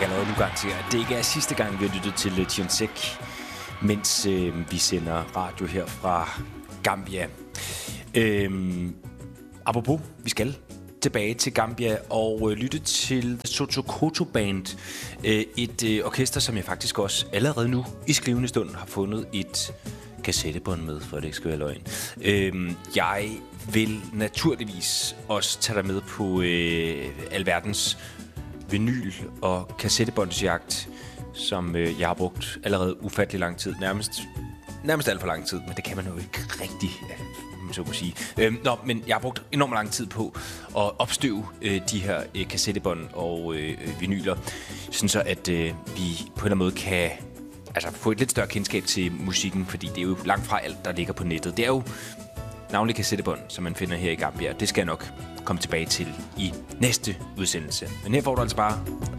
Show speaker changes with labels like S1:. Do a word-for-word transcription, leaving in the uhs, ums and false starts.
S1: kan allerede nu garantere, at det ikke er sidste gang, vi har lyttet til Chionsek, mens øh, vi sender radio her fra Gambia. Øhm, apropos, vi skal tilbage til Gambia og øh, lytte til Sotokoto Band. Øh, et øh, orkester, som jeg faktisk også allerede nu i skrivende stund har fundet et kassettebånd med, for det ikke skal være løgn. Øh, jeg vil naturligvis også tage dig med på øh, alverdens vinyl- og kassettebåndsjagt, som øh, jeg har brugt allerede ufattelig lang tid. Nærmest, nærmest alt for lang tid, men det kan man jo ikke rigtig, ja, så kunne sige. Øhm, nå, men jeg har brugt enormt lang tid på at opstøve øh, de her øh, kassettebånd og øh, vinyler, sådan så at øh, vi på en eller anden måde kan altså, få et lidt større kendskab til musikken, fordi det er jo langt fra alt, der ligger på nettet. Det er jo navnlig kassettebånd, som man finder her i Gambia. Det skal jeg nok komme tilbage til i næste udsendelse. Men her får du altså bare